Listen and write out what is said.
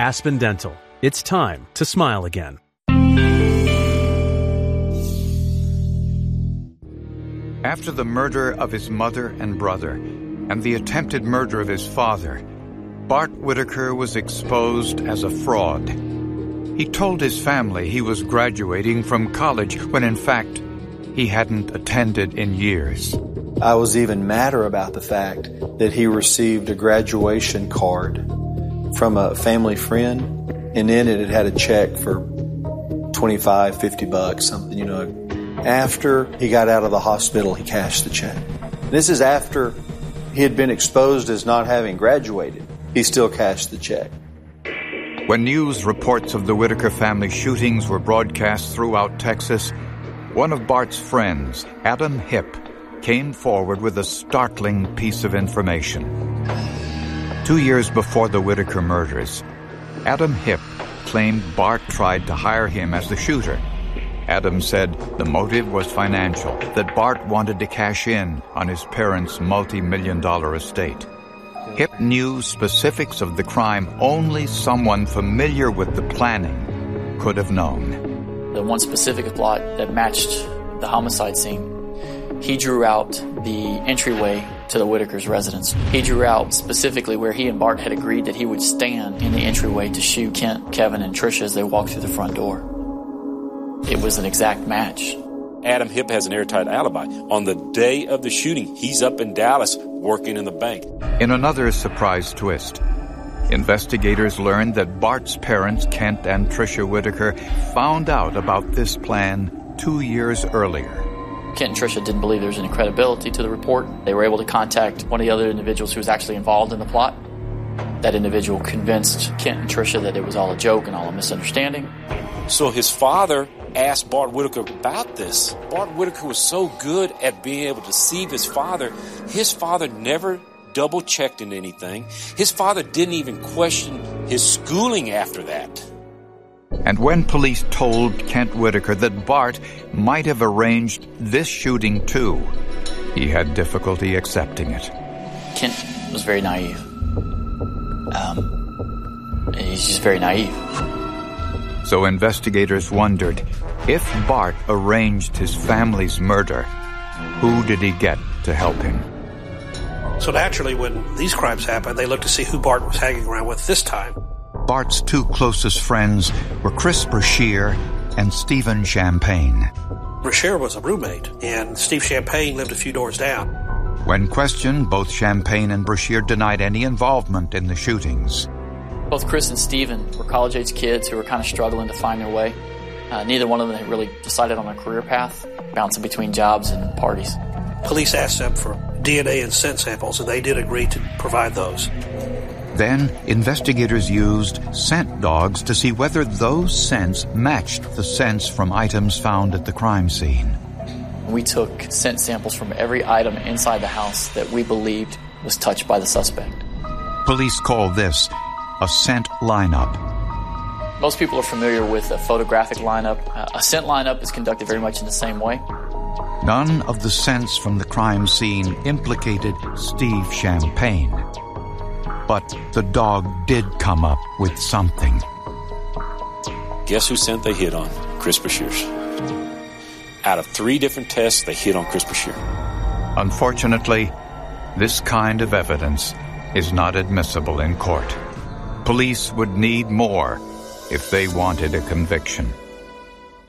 Aspen Dental. It's time to smile again. After the murder of his mother and brother and the attempted murder of his father, Bart Whitaker was exposed as a fraud. He told his family he was graduating from college when in fact he hadn't attended in years. I was even madder about the fact that he received a graduation card from a family friend, and in it had a check for $25, $50, something, After he got out of the hospital, he cashed the check. This is after he had been exposed as not having graduated. He still cashed the check. When news reports of the Whitaker family shootings were broadcast throughout Texas, one of Bart's friends, Adam Hipp, came forward with a startling piece of information. 2 years before the Whitaker murders, Adam Hipp claimed Bart tried to hire him as the shooter. Adam said the motive was financial, that Bart wanted to cash in on his parents' multi-million-dollar estate. Hipp knew specifics of the crime only someone familiar with the planning could have known. The one specific plot that matched the homicide scene, he drew out the entryway to the Whitaker's residence. He drew out specifically where he and Bart had agreed that he would stand in the entryway to shoot Kent, Kevin, and Tricia as they walked through the front door. It was an exact match. Adam Hipp has an airtight alibi. On the day of the shooting, he's up in Dallas working in the bank. In another surprise twist, investigators learned that Bart's parents, Kent and Tricia Whitaker, found out about this plan 2 years earlier. Kent and Tricia didn't believe there was any credibility to the report. They were able to contact one of the other individuals who was actually involved in the plot. That individual convinced Kent and Tricia that it was all a joke and all a misunderstanding. So his father asked Bart Whitaker about this. Bart Whitaker was so good at being able to deceive his father never double-checked in anything. His father didn't even question his schooling after that. And when police told Kent Whitaker that Bart might have arranged this shooting too, he had difficulty accepting it. Kent was very naive. He's just very naive. So investigators wondered, if Bart arranged his family's murder, who did he get to help him? So naturally, when these crimes happened, they looked to see who Bart was hanging around with this time. Bart's two closest friends were Chris Brashear and Stephen Champagne. Brashear was a roommate, and Steve Champagne lived a few doors down. When questioned, both Champagne and Brashear denied any involvement in the shootings. Both Chris and Stephen were college-age kids who were kind of struggling to find their way. Neither one of them had really decided on a career path, bouncing between jobs and parties. Police asked them for DNA and scent samples, and they did agree to provide those. Then, investigators used scent dogs to see whether those scents matched the scents from items found at the crime scene. We took scent samples from every item inside the house that we believed was touched by the suspect. Police call this a scent lineup. Most people are familiar with a photographic lineup. A scent lineup is conducted very much in the same way. None of the scents from the crime scene implicated Steve Champagne. But the dog did come up with something. Guess whose scent they hit on? Chris Brashear's. Out of 3 different tests, they hit on Chris Brashear. Unfortunately, this kind of evidence is not admissible in court. Police would need more if they wanted a conviction.